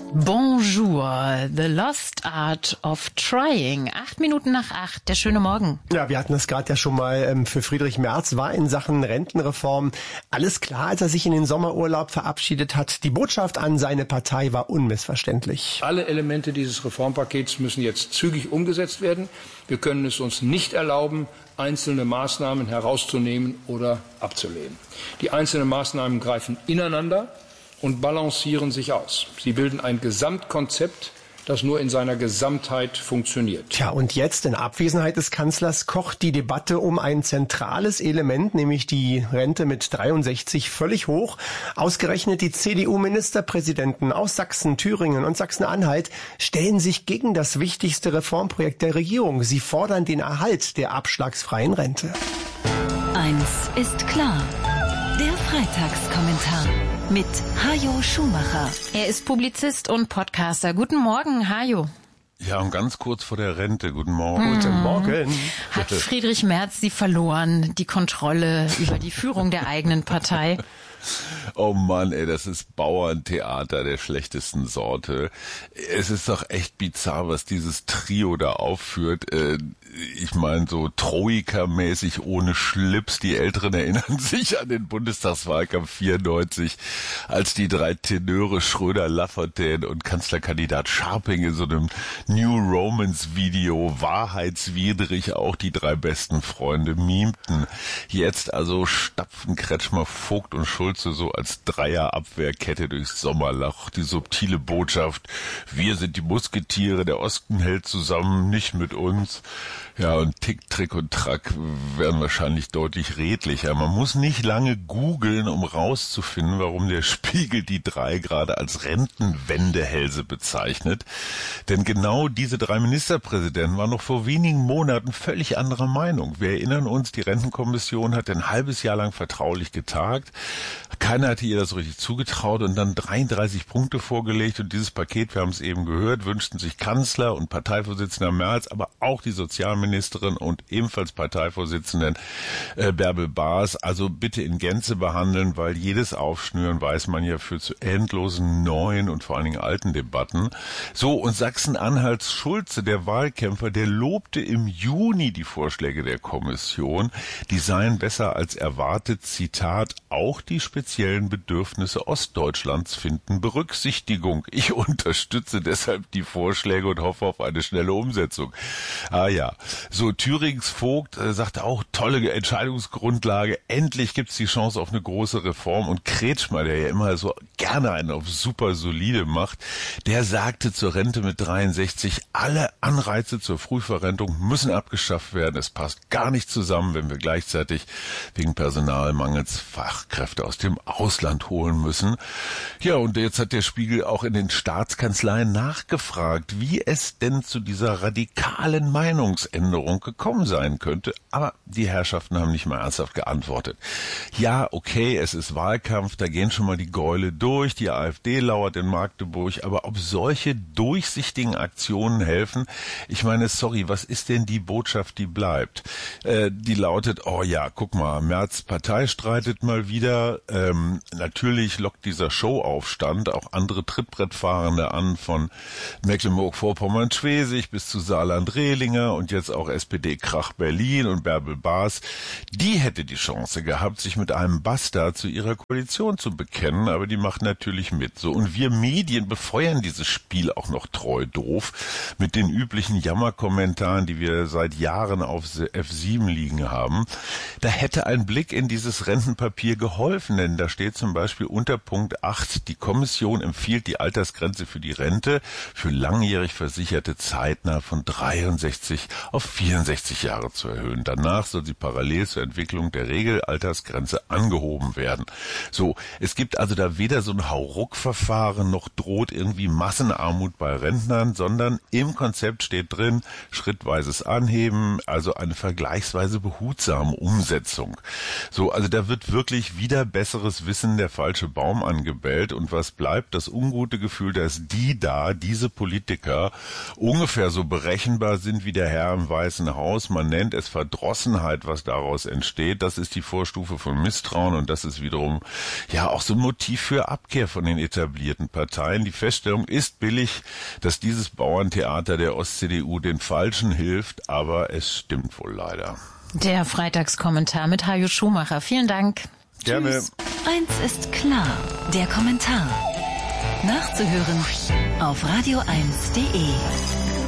Bonjour, the lost art of trying. 8:08, der schöne Morgen. Ja, wir hatten das gerade ja schon mal für Friedrich Merz, war in Sachen Rentenreform alles klar, als er sich in den Sommerurlaub verabschiedet hat. Die Botschaft an seine Partei war unmissverständlich. Alle Elemente dieses Reformpakets müssen jetzt zügig umgesetzt werden. Wir können es uns nicht erlauben, einzelne Maßnahmen herauszunehmen oder abzulehnen. Die einzelnen Maßnahmen greifen ineinander und balancieren sich aus. Sie bilden ein Gesamtkonzept, das nur in seiner Gesamtheit funktioniert. Tja, und jetzt in Abwesenheit des Kanzlers kocht die Debatte um ein zentrales Element, nämlich die Rente mit 63 völlig hoch. Ausgerechnet die CDU-Ministerpräsidenten aus Sachsen, Thüringen und Sachsen-Anhalt stellen sich gegen das wichtigste Reformprojekt der Regierung. Sie fordern den Erhalt der abschlagsfreien Rente. Eins ist klar. Der Freitagskommentar mit Hajo Schumacher. Er ist Publizist und Podcaster. Guten Morgen, Hajo. Ja, und ganz kurz vor der Rente. Guten Morgen. Guten Morgen. Hat Friedrich Merz sie verloren, die Kontrolle über die Führung der eigenen Partei? Oh Mann, ey, das ist Bauerntheater der schlechtesten Sorte. Es ist doch echt bizarr, was dieses Trio da aufführt. Ich meine, so Troika-mäßig ohne Schlips. Die Älteren erinnern sich an den Bundestagswahlkampf 94, als die drei Tenöre Schröder, Lafontaine und Kanzlerkandidat Scharping in so einem New Romance-Video wahrheitswidrig auch die drei besten Freunde mimten. Jetzt also stapfen Kretschmer, Vogt und Schulze so als Dreierabwehrkette durchs Sommerloch. Die subtile Botschaft: Wir sind die Musketiere, der Osten hält zusammen, nicht mit uns. Ja, und Tick, Trick und Track werden wahrscheinlich deutlich redlicher. Man muss nicht lange googeln, um rauszufinden, warum der Spiegel die drei gerade als Rentenwendehälse bezeichnet. Denn genau diese drei Ministerpräsidenten waren noch vor wenigen Monaten völlig anderer Meinung. Wir erinnern uns, die Rentenkommission hat ein halbes Jahr lang vertraulich getagt. Keiner hatte ihr das so richtig zugetraut und dann 33 Punkte vorgelegt. Und dieses Paket, wir haben es eben gehört, wünschten sich Kanzler und Parteivorsitzender Merz, aber auch die Sozialministerin und ebenfalls Parteivorsitzenden Bärbel Baas. Also bitte in Gänze behandeln, weil jedes Aufschnüren, weiß man ja, führt zu endlosen neuen und vor allen Dingen alten Debatten. So, und Sachsen-Anhalts Schulze, der Wahlkämpfer, der lobte im Juni die Vorschläge der Kommission. Die seien besser als erwartet, Zitat, auch die speziellen Bedürfnisse Ostdeutschlands finden Berücksichtigung. Ich unterstütze deshalb die Vorschläge und hoffe auf eine schnelle Umsetzung. Ah ja, so Thürings Vogt sagte auch, tolle Entscheidungsgrundlage, endlich gibt's die Chance auf eine große Reform. Und Kretschmer, der ja immer so gerne einen auf super solide macht, der sagte zur Rente mit 63, alle Anreize zur Frühverrentung müssen abgeschafft werden. Es passt gar nicht zusammen, wenn wir gleichzeitig wegen Personalmangels Fachkräfte aus dem Ausland holen müssen. Ja, und jetzt hat der Spiegel auch in den Staatskanzleien nachgefragt, wie es denn zu dieser radikalen Meinungsänderung gekommen sein könnte. Aber die Herrschaften haben nicht mal ernsthaft geantwortet. Ja, okay, es ist Wahlkampf, da gehen schon mal die Gäule durch, die AfD lauert in Magdeburg, aber ob solche durchsichtigen Aktionen helfen? Ich meine, sorry, was ist denn die Botschaft, die bleibt? Die lautet, oh ja, guck mal, Merz Partei streitet mal wieder. Natürlich lockt dieser Showaufstand auch andere Trittbrettfahrende an, von Mecklenburg-Vorpommern-Schwesig bis zu Saarland-Rehlinger und jetzt auch SPD-Krach Berlin und Bärbel Baas. Die hätte die Chance gehabt, sich mit einem Bastard zu ihrer Koalition zu bekennen, aber die macht natürlich mit. So, und wir Medien befeuern dieses Spiel auch noch treu doof mit den üblichen Jammerkommentaren, die wir seit Jahren auf F7 liegen haben. Da hätte ein Blick in dieses Rentenpapier geholfen, denn da steht zum Beispiel unter Punkt 8, die Kommission empfiehlt die Altersgrenze für die Rente für langjährig Versicherte zeitnah von 63 auf 64 Jahre zu erhöhen. Danach soll sie parallel zur Entwicklung der Regelaltersgrenze angehoben werden. So, es gibt also da weder so ein Hauruck-Verfahren noch droht irgendwie Massenarmut bei Rentnern, sondern im Konzept steht drin, schrittweises Anheben, also eine vergleichsweise behutsame Umsetzung. So, also da wird wirklich wieder besser besseres Wissen der falsche Baum angebellt. Und was bleibt? Das ungute Gefühl, dass diese Politiker, ungefähr so berechenbar sind wie der Herr im Weißen Haus. Man nennt es Verdrossenheit, was daraus entsteht. Das ist die Vorstufe von Misstrauen und das ist wiederum ja auch so ein Motiv für Abkehr von den etablierten Parteien. Die Feststellung ist billig, dass dieses Bauerntheater der Ost-CDU den Falschen hilft, aber es stimmt wohl leider. Der Freitagskommentar mit Hajo Schumacher. Vielen Dank. Gerne. Tschüss. Eins ist klar, der Kommentar. Nachzuhören auf radio1.de.